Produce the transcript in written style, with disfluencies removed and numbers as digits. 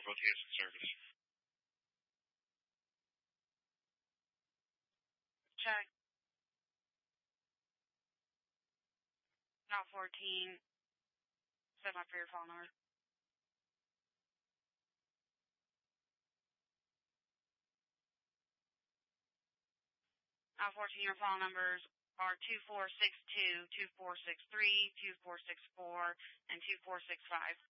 Transportation Service. Check. Not 14. Set up for your phone number. Not 14, your phone numbers are 2462, 2463, 2464, and 2465.